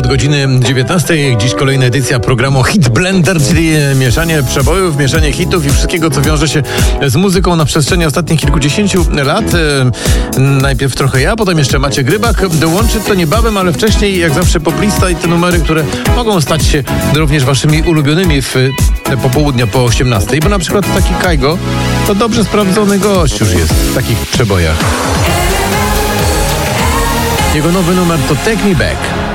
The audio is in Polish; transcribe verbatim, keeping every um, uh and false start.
godziny dziewiętnastej. Dziś kolejna edycja programu Hit Blender, czyli mieszanie przebojów, mieszanie hitów i wszystkiego, co wiąże się z muzyką na przestrzeni ostatnich kilkudziesięciu lat. Najpierw trochę ja, potem jeszcze Maciek Rybak. Dołączy to niebawem, ale wcześniej, jak zawsze, poplista i te numery, które mogą stać się również waszymi ulubionymi w popołudnia po osiemnastej, bo na przykład taki Kajgo to dobrze sprawdzony gość już jest w takich przebojach. Jego nowy numer to Take Me Back.